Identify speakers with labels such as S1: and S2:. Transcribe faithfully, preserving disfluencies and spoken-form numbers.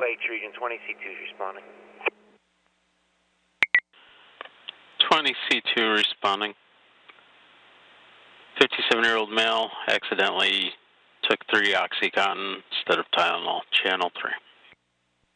S1: Lakes Region, twenty C two is responding.
S2: twenty C two responding. fifty-seven-year-old male accidentally took three OxyContin instead of Tylenol, channel three.